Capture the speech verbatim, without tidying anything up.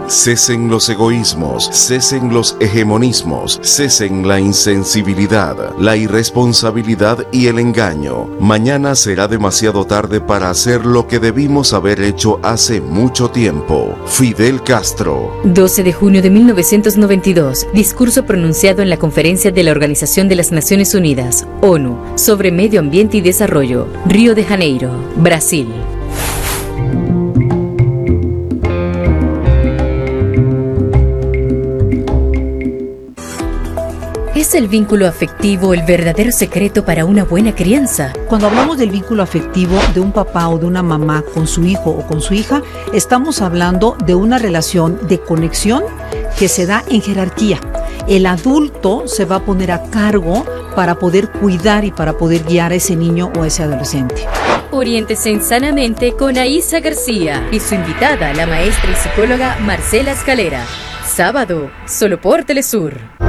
Cesen los egoísmos, cesen los hegemonismos, cesen la insensibilidad, la irresponsabilidad y el engaño. Mañana será demasiado tarde para hacer lo que debimos haber hecho hace mucho tiempo. Fidel Castro. doce de junio de mil novecientos noventa y dos. Discurso pronunciado en la Conferencia de la Organización de las Naciones Unidas, ONU, sobre Medio Ambiente y Desarrollo, Río de Janeiro, Brasil. ¿Es el vínculo afectivo el verdadero secreto para una buena crianza? Cuando hablamos del vínculo afectivo de un papá o de una mamá con su hijo o con su hija, estamos hablando de una relación de conexión que se da en jerarquía. El adulto se va a poner a cargo para poder cuidar y para poder guiar a ese niño o a ese adolescente. Oriéntese sanamente con Aisa García y su invitada, la maestra y psicóloga Marcela Escalera. Sábado, solo por Telesur.